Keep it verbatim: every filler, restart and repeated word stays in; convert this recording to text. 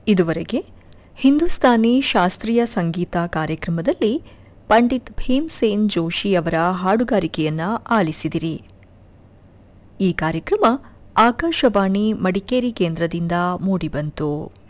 ಇದುವರೆಗೆ ಹಿಂದೂಸ್ತಾನಿ ಶಾಸ್ತ್ರೀಯ ಸಂಗೀತ ಕಾರ್ಯಕ್ರಮದಲ್ಲಿ ಪಂಡಿತ್ ಭೀಮ್ಸೇನ್ ಜೋಶಿ ಅವರ ಹಾಡುಗಾರಿಕೆಯನ್ನ ಆಲಿಸಿದಿರಿ. ಈ ಕಾರ್ಯಕ್ರಮ ಆಕಾಶವಾಣಿ ಮಡಿಕೇರಿ ಕೇಂದ್ರದಿಂದ ಮೂಡಿಬಂತು.